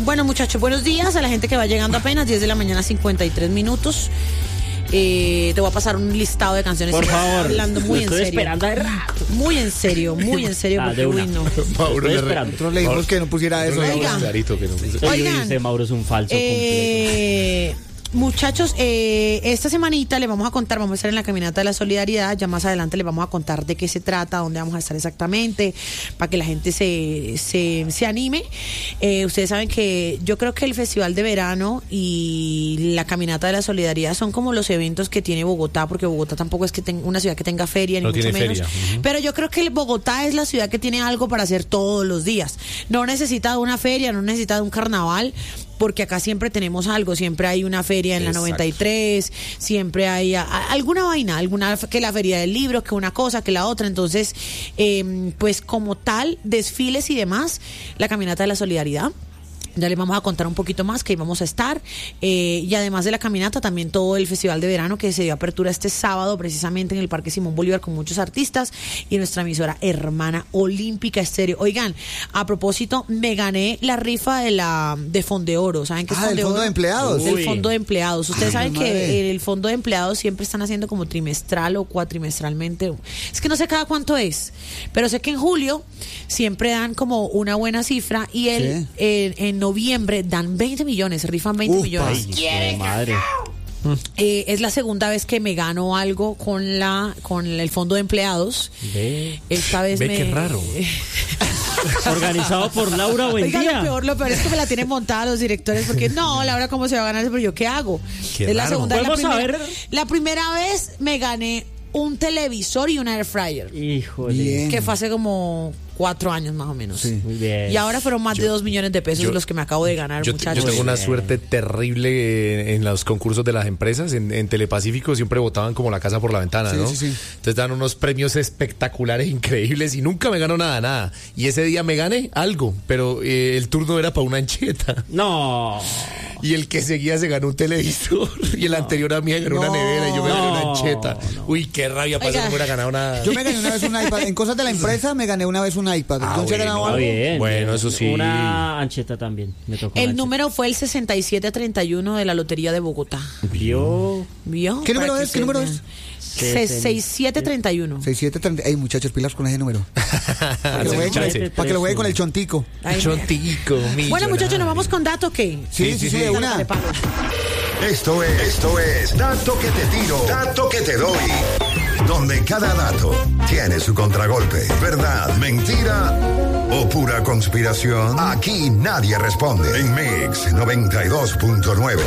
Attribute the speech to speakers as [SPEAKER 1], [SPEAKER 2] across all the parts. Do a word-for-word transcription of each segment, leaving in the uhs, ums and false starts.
[SPEAKER 1] Bueno, muchachos, buenos días a la gente que va llegando apenas, diez de la mañana, cincuenta y tres minutos. Eh, te voy a pasar un listado de canciones.
[SPEAKER 2] Por favor,
[SPEAKER 1] hablando muy en
[SPEAKER 2] estoy
[SPEAKER 1] serio.
[SPEAKER 2] esperando de rato.
[SPEAKER 1] Muy en serio, muy en serio,
[SPEAKER 2] Ah,
[SPEAKER 1] porque
[SPEAKER 2] de una.
[SPEAKER 1] uy, no.
[SPEAKER 3] Mauro,
[SPEAKER 2] Estoy
[SPEAKER 3] le,
[SPEAKER 2] esperando.
[SPEAKER 3] le dijimos que no pusiera eso.
[SPEAKER 1] Oigan.
[SPEAKER 3] Clarito que no pusiera.
[SPEAKER 1] Oigan.
[SPEAKER 2] Dice Mauro es un falso
[SPEAKER 1] Eh, muchachos, eh, esta semanita les vamos a contar, vamos a estar en la caminata de la solidaridad, ya más adelante les vamos a contar de qué se trata, dónde vamos a estar exactamente, para que la gente se, se, se anime. Eh, ustedes saben que yo creo que el Festival de Verano y la caminata de la solidaridad son como los eventos que tiene Bogotá, porque Bogotá tampoco es que tenga una ciudad que tenga feria, ni
[SPEAKER 3] No
[SPEAKER 1] mucho
[SPEAKER 3] tiene
[SPEAKER 1] menos.
[SPEAKER 3] feria. Uh-huh.
[SPEAKER 1] Pero yo creo que el Bogotá es la ciudad que tiene algo para hacer todos los días. No necesita de una feria, no necesita de un carnaval, porque acá siempre tenemos algo, siempre hay una feria en la
[SPEAKER 3] Exacto.
[SPEAKER 1] noventa y tres, siempre hay a, a, alguna vaina, alguna que la feria del libro, que una cosa, que la otra. Entonces, eh, pues como tal, desfiles y demás, la caminata de la solidaridad. Ya les vamos a contar un poquito más que ahí vamos a estar. Eh, y además de la caminata, también todo el Festival de Verano que se dio apertura este sábado, precisamente en el Parque Simón Bolívar, con muchos artistas y nuestra emisora hermana Olímpica Estéreo. Oigan, a propósito, me gané la rifa de la de Fondeoro. ¿Saben qué es
[SPEAKER 3] Ah, del
[SPEAKER 1] Fondeoro?
[SPEAKER 3] fondo de empleados.
[SPEAKER 1] Del
[SPEAKER 2] Uy.
[SPEAKER 1] fondo de empleados. Ustedes
[SPEAKER 3] Ay,
[SPEAKER 1] saben
[SPEAKER 3] madre.
[SPEAKER 1] que el fondo de empleados siempre están haciendo como trimestral o cuatrimestralmente. Es que no sé cada cuánto es, pero sé que en julio siempre dan como una buena cifra y el,
[SPEAKER 3] Sí.
[SPEAKER 1] en, en noviembre dan veinte millones, rifan veinte
[SPEAKER 3] Upa.
[SPEAKER 1] millones.
[SPEAKER 2] Ay, qué madre.
[SPEAKER 1] Eh, es la segunda vez que me gano algo con la con el fondo de empleados.
[SPEAKER 2] Ve.
[SPEAKER 1] Esta vez
[SPEAKER 3] Ve
[SPEAKER 1] me...
[SPEAKER 3] qué raro.
[SPEAKER 2] Organizado por Laura, buen
[SPEAKER 1] Oiga,
[SPEAKER 2] día.
[SPEAKER 1] lo peor, lo peor es que me la tienen montada los directores, porque no, Laura, ¿cómo se va a ganar? Pero yo, ¿qué hago?
[SPEAKER 3] Qué
[SPEAKER 1] es la
[SPEAKER 3] raro.
[SPEAKER 1] segunda vez. La
[SPEAKER 2] ¿Podemos
[SPEAKER 1] primera,
[SPEAKER 2] saber?
[SPEAKER 1] la primera vez me gané un televisor y un air fryer,
[SPEAKER 2] Híjole.
[SPEAKER 3] Bien.
[SPEAKER 1] que fue hace como cuatro años más o menos.
[SPEAKER 3] Sí.
[SPEAKER 2] Muy bien.
[SPEAKER 1] Y ahora fueron más de dos millones de pesos
[SPEAKER 3] yo-
[SPEAKER 1] los que me acabo de ganar,
[SPEAKER 3] Yo,
[SPEAKER 1] muchachos.
[SPEAKER 3] yo tengo una
[SPEAKER 2] Bien.
[SPEAKER 3] suerte terrible en, en los concursos de las empresas. En, en Telepacífico siempre votaban como la casa por la ventana,
[SPEAKER 4] Sí,
[SPEAKER 3] ¿no?
[SPEAKER 4] sí, sí.
[SPEAKER 3] Entonces dan unos premios espectaculares, increíbles, y nunca me ganó nada, nada. Y ese día me gané algo, pero eh, el turno era para una ancheta.
[SPEAKER 2] No.
[SPEAKER 3] Y el que seguía se ganó un televisor. Y el anterior a mí me ganó una nevera y yo me gané una
[SPEAKER 2] No,
[SPEAKER 3] ancheta.
[SPEAKER 2] no.
[SPEAKER 3] Uy, qué rabia, para
[SPEAKER 1] Oiga.
[SPEAKER 3] que no me hubiera ganado nada.
[SPEAKER 4] Yo me gané una vez un iPad. En cosas de la empresa me gané una vez un iPad.
[SPEAKER 3] Ah,
[SPEAKER 4] ¿No se ha ganado
[SPEAKER 3] bueno,
[SPEAKER 2] Está
[SPEAKER 4] algo?
[SPEAKER 2] bien.
[SPEAKER 3] Bueno,
[SPEAKER 2] bien.
[SPEAKER 3] eso sí.
[SPEAKER 2] Una ancheta también. Me tocó.
[SPEAKER 1] El
[SPEAKER 2] una
[SPEAKER 1] número fue el sesenta y siete treinta y uno de la Lotería de Bogotá.
[SPEAKER 2] ancheta. Vio.
[SPEAKER 1] ¿Vio?
[SPEAKER 4] ¿Qué número
[SPEAKER 1] Para que
[SPEAKER 4] es? ¿Qué
[SPEAKER 1] ustedes
[SPEAKER 4] número
[SPEAKER 1] vean.
[SPEAKER 4] es?
[SPEAKER 1] sesenta y siete treinta y uno.
[SPEAKER 4] seis siete treinta. Ey, muchachos, pilas con ese número. Para que lo jueguen con el-
[SPEAKER 2] chance.
[SPEAKER 4] para que lo jueguen con el chontico.
[SPEAKER 1] Ay,
[SPEAKER 3] Chontico,
[SPEAKER 1] Bueno,
[SPEAKER 3] millonario.
[SPEAKER 1] muchachos, ¿nos vamos con dato qué?
[SPEAKER 4] Sí, sí, sí, de una.
[SPEAKER 1] De palo.
[SPEAKER 5] Esto es, esto es Dato que te tiro, Dato que te doy. Donde cada dato tiene su contragolpe. ¿Verdad? ¿Mentira? ¿O pura conspiración? Aquí nadie responde. En Mix noventa y dos punto nueve.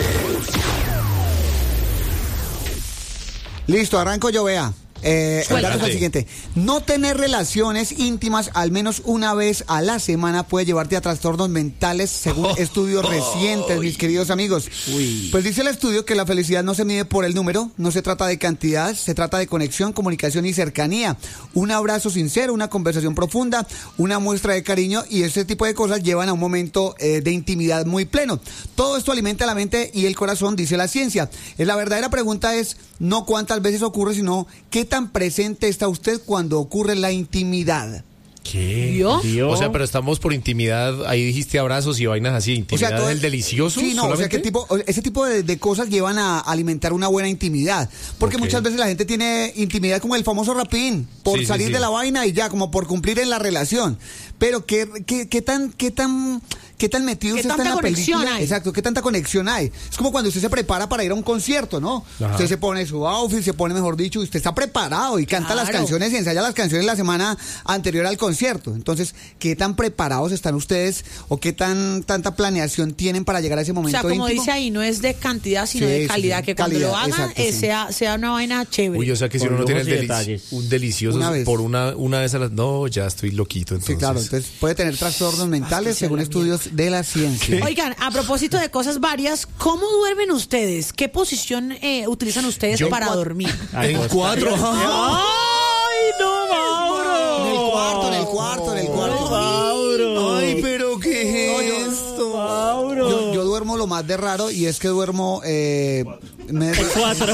[SPEAKER 4] Listo, arranco yo, vea. Eh, el dato es el
[SPEAKER 3] Suéltate.
[SPEAKER 4] siguiente. No tener relaciones íntimas al menos una vez a la semana puede llevarte a trastornos mentales según estudios recientes, mis queridos amigos.
[SPEAKER 2] Uy.
[SPEAKER 4] Pues dice el estudio que la felicidad no se mide por el número, no se trata de cantidad, se trata de conexión, comunicación y cercanía. Un abrazo sincero, una conversación profunda, una muestra de cariño y ese tipo de cosas llevan a un momento eh, de intimidad muy pleno. Todo esto alimenta la mente y el corazón, dice la ciencia. Eh, La verdadera pregunta es no cuántas veces ocurre, sino qué tan presente está usted cuando ocurre la intimidad.
[SPEAKER 3] ¿Qué?
[SPEAKER 1] ¿Vio?
[SPEAKER 2] Vio.
[SPEAKER 3] O sea, pero estamos por intimidad, ahí dijiste abrazos y vainas así, intimidad
[SPEAKER 4] todo-
[SPEAKER 3] del delicioso.
[SPEAKER 4] Sí, no, o sea,
[SPEAKER 3] solamente.
[SPEAKER 4] ¿qué tipo, ese tipo de, de cosas llevan a alimentar una buena intimidad. Porque
[SPEAKER 3] Ok.
[SPEAKER 4] muchas veces la gente tiene intimidad como el famoso rapín, por
[SPEAKER 3] Sí, sí,
[SPEAKER 4] salir
[SPEAKER 3] sí.
[SPEAKER 4] de la vaina y ya, como por cumplir en la relación. Pero ¿qué, qué, qué tan, qué tan, qué tan metido
[SPEAKER 1] ¿Qué
[SPEAKER 4] usted está en
[SPEAKER 1] tanta
[SPEAKER 4] la
[SPEAKER 1] conexión
[SPEAKER 4] película?
[SPEAKER 1] hay?
[SPEAKER 4] Exacto, ¿qué tanta conexión hay? Es como cuando usted se prepara para ir a un concierto, ¿no?
[SPEAKER 3] Ajá.
[SPEAKER 4] Usted se pone su outfit, se pone, mejor dicho, usted está preparado y canta las
[SPEAKER 1] Claro.
[SPEAKER 4] canciones y ensaya las canciones la semana anterior al concierto. Entonces, ¿qué tan preparados están ustedes o qué tan tanta planeación tienen para llegar a ese
[SPEAKER 1] O
[SPEAKER 4] momento
[SPEAKER 1] sea, como
[SPEAKER 4] íntimo?
[SPEAKER 1] dice ahí, no es de cantidad, sino
[SPEAKER 4] Sí,
[SPEAKER 1] de
[SPEAKER 4] sí,
[SPEAKER 1] calidad,
[SPEAKER 4] sí.
[SPEAKER 1] que cuando
[SPEAKER 4] Calidad,
[SPEAKER 1] lo hagan
[SPEAKER 4] exacto,
[SPEAKER 1] eh,
[SPEAKER 4] sí.
[SPEAKER 1] sea, sea una vaina chévere.
[SPEAKER 3] Uy, o sea que si
[SPEAKER 2] Con
[SPEAKER 3] uno no tiene el
[SPEAKER 2] lujos y
[SPEAKER 3] delici-
[SPEAKER 2] detalles.
[SPEAKER 3] un delicioso
[SPEAKER 4] Una vez.
[SPEAKER 3] por una, una de esas, no, ya estoy loquito. Entonces.
[SPEAKER 4] Sí, claro, entonces puede tener trastornos mentales
[SPEAKER 1] sea
[SPEAKER 4] según
[SPEAKER 1] la
[SPEAKER 4] estudios de la ciencia.
[SPEAKER 1] Oigan, a propósito de cosas varias, ¿cómo duermen ustedes? ¿Qué posición eh, utilizan ustedes
[SPEAKER 3] Yo-
[SPEAKER 1] para dormir?
[SPEAKER 2] Ay,
[SPEAKER 3] En
[SPEAKER 2] pues,
[SPEAKER 3] cuatro.
[SPEAKER 2] ¡Ay, no, Mauro!
[SPEAKER 4] En el cuarto, en el cuarto, en el cuarto.
[SPEAKER 2] Mauro.
[SPEAKER 3] Ay, pero qué
[SPEAKER 4] No, yo-
[SPEAKER 3] es esto.
[SPEAKER 2] Mauro.
[SPEAKER 4] Yo, yo duermo duermo lo más de raro y es que duermo eh, me-
[SPEAKER 2] Cuatro.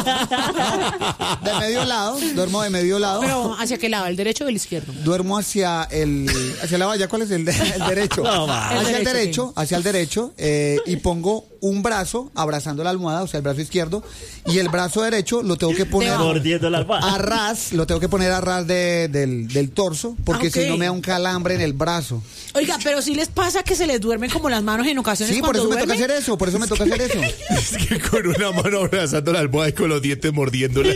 [SPEAKER 4] de medio lado, duermo de medio lado.
[SPEAKER 1] Pero, ¿hacia qué lado? ¿El derecho o el izquierdo?
[SPEAKER 4] Duermo hacia el hacia la valla, ¿cuál es el, de- el derecho?
[SPEAKER 2] No, va.
[SPEAKER 4] hacia
[SPEAKER 1] El
[SPEAKER 4] el
[SPEAKER 1] derecho,
[SPEAKER 4] derecho, hacia el derecho eh, y pongo un brazo abrazando la almohada, o sea, el brazo izquierdo, y el brazo derecho lo tengo que poner
[SPEAKER 1] Debajo.
[SPEAKER 2] Mordiendo la almohada.
[SPEAKER 4] a ras, lo tengo que poner a ras de- del, del torso, porque
[SPEAKER 1] Ah, ok.
[SPEAKER 4] si no me da un calambre en el brazo.
[SPEAKER 1] Oiga, pero si les pasa que se les duermen como las manos en ocasiones
[SPEAKER 4] Sí, por
[SPEAKER 1] cuando
[SPEAKER 4] eso me toca
[SPEAKER 1] duermen.
[SPEAKER 4] hacer eso, por eso me toca hacer eso.
[SPEAKER 3] Es que con una mano abrazando la almohada y con los dientes mordiéndola.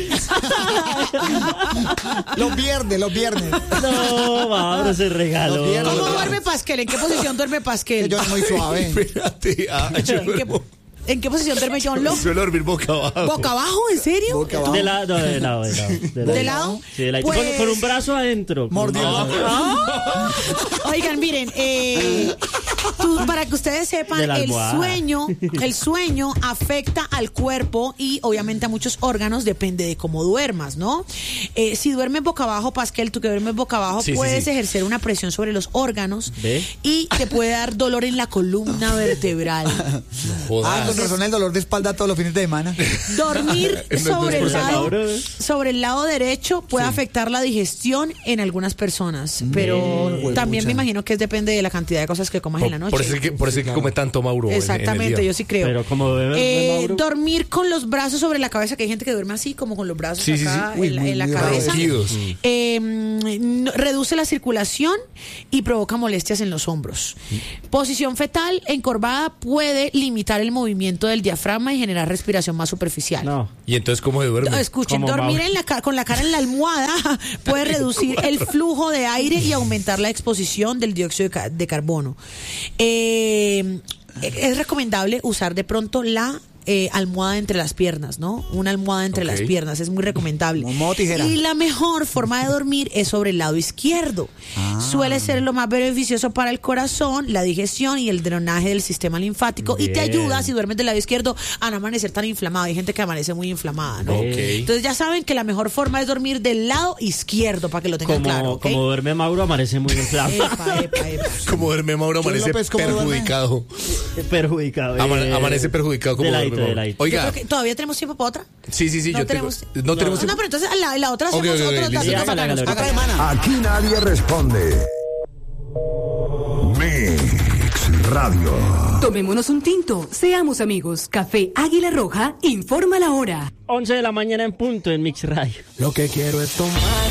[SPEAKER 4] Los viernes, los viernes.
[SPEAKER 2] No, Mauro se regaló.
[SPEAKER 4] Los viernes.
[SPEAKER 1] ¿Cómo duerme Pasquel? ¿En qué posición duerme Pasquel?
[SPEAKER 4] Yo muy suave.
[SPEAKER 3] Espérate, ah, yo
[SPEAKER 1] ¿En qué,
[SPEAKER 3] duermo-
[SPEAKER 1] en qué posición duerme John Locke?
[SPEAKER 3] suelo dormir boca abajo.
[SPEAKER 1] ¿Boca abajo? ¿En serio?
[SPEAKER 4] Boca abajo.
[SPEAKER 2] De lado, de lado, de lado. De
[SPEAKER 1] ¿De lado?
[SPEAKER 2] Sí, de lado.
[SPEAKER 1] Pues-
[SPEAKER 2] Con, con un brazo adentro. con un
[SPEAKER 4] Mordiendo.
[SPEAKER 2] brazo-
[SPEAKER 1] Ah. Oigan, miren, eh, tú- para que ustedes
[SPEAKER 2] De
[SPEAKER 1] sepan,
[SPEAKER 2] la
[SPEAKER 1] el
[SPEAKER 2] almohada.
[SPEAKER 1] sueño, el sueño afecta al cuerpo y obviamente a muchos órganos, depende de cómo duermas, ¿no? Eh, si duermes boca abajo, Pasquel, tú que duermes boca abajo,
[SPEAKER 3] Sí, sí,
[SPEAKER 1] puedes
[SPEAKER 3] sí.
[SPEAKER 1] ejercer una presión sobre los órganos
[SPEAKER 2] ¿Ve?
[SPEAKER 1] y te puede dar dolor en la columna vertebral.
[SPEAKER 3] Jodas.
[SPEAKER 4] Ah, con razón el dolor de espalda todos los fines de semana.
[SPEAKER 1] Dormir
[SPEAKER 3] No es
[SPEAKER 1] sobre el
[SPEAKER 3] por
[SPEAKER 1] lado
[SPEAKER 2] Mauro.
[SPEAKER 1] sobre el lado derecho puede afectar la digestión en algunas personas, pero
[SPEAKER 4] Huepucha.
[SPEAKER 1] también me imagino que es depende de la cantidad de cosas que comas en la
[SPEAKER 3] Por,
[SPEAKER 1] noche.
[SPEAKER 3] por eso es que, por eso es que come tanto Mauro. en- en el
[SPEAKER 1] Exactamente,
[SPEAKER 3] día.
[SPEAKER 1] yo sí creo.
[SPEAKER 2] Pero como bebé,
[SPEAKER 1] Eh,
[SPEAKER 2] Mauro.
[SPEAKER 1] dormir con los brazos sobre la cabeza, que hay gente que duerme así, como con los brazos
[SPEAKER 3] Sí, sí,
[SPEAKER 1] acá
[SPEAKER 3] sí.
[SPEAKER 4] Uy,
[SPEAKER 1] en, la-
[SPEAKER 4] muy-
[SPEAKER 1] en la
[SPEAKER 4] muy
[SPEAKER 1] cabeza.
[SPEAKER 3] Erguidos.
[SPEAKER 1] Eh, no- reduce la circulación y provoca molestias en los hombros. Posición fetal encorvada puede limitar el movimiento del diafragma y generar respiración más superficial.
[SPEAKER 2] No.
[SPEAKER 3] Y entonces, ¿cómo se duerme?
[SPEAKER 1] Escuchen,
[SPEAKER 2] Como
[SPEAKER 1] dormir
[SPEAKER 2] Mauro.
[SPEAKER 1] en la ca- con la cara en la almohada puede reducir el flujo de aire y aumentar la exposición del dióxido de, ca- de carbono. Eh, es recomendable usar de pronto la eh, almohada entre las piernas, ¿no? Una almohada entre
[SPEAKER 3] Ok.
[SPEAKER 1] las piernas, es muy recomendable.
[SPEAKER 4] Como modo tijera.
[SPEAKER 1] Y la mejor forma de dormir es sobre el lado izquierdo. Suele ser lo más beneficioso para el corazón, la digestión y el drenaje del sistema linfático y te
[SPEAKER 2] Bien.
[SPEAKER 1] ayuda, si duermes del lado izquierdo, a no amanecer tan inflamado. Hay gente que amanece muy inflamada, ¿no?
[SPEAKER 3] Ok.
[SPEAKER 1] Entonces ya saben que la mejor forma es dormir del lado izquierdo, para que lo tengan
[SPEAKER 2] Como,
[SPEAKER 1] claro, ¿ok?
[SPEAKER 2] como duerme Mauro, amanece muy inflamado.
[SPEAKER 1] Epa, epa, epa.
[SPEAKER 3] Como duerme Mauro,
[SPEAKER 4] John
[SPEAKER 3] amanece
[SPEAKER 4] López, ¿cómo duerme?
[SPEAKER 3] perjudicado.
[SPEAKER 2] Perjudicado.
[SPEAKER 3] Ama-
[SPEAKER 2] eh,
[SPEAKER 3] amanece perjudicado como
[SPEAKER 2] de
[SPEAKER 3] duerme
[SPEAKER 2] ladito, de
[SPEAKER 3] Mauro.
[SPEAKER 2] ladito.
[SPEAKER 1] Yo
[SPEAKER 3] Oiga,
[SPEAKER 1] creo que todavía tenemos tiempo para otra.
[SPEAKER 3] sí, sí, sí,
[SPEAKER 1] No
[SPEAKER 3] yo
[SPEAKER 1] tenemos-
[SPEAKER 3] tengo. No tenemos
[SPEAKER 1] No, pero entonces a la, la otra
[SPEAKER 3] Ok,
[SPEAKER 1] hacemos
[SPEAKER 3] ok, ok,
[SPEAKER 1] otros
[SPEAKER 3] listo.
[SPEAKER 1] datos
[SPEAKER 2] Sí, hágale,
[SPEAKER 1] bacanos.
[SPEAKER 2] hágale,
[SPEAKER 1] Otra
[SPEAKER 2] ahorita.
[SPEAKER 1] semana.
[SPEAKER 5] Aquí nadie responde. Mix Radio.
[SPEAKER 6] Tomémonos un tinto, seamos amigos. Café Águila Roja informa la hora.
[SPEAKER 2] once de la mañana en punto en Mix Radio.
[SPEAKER 7] Lo que quiero es tomar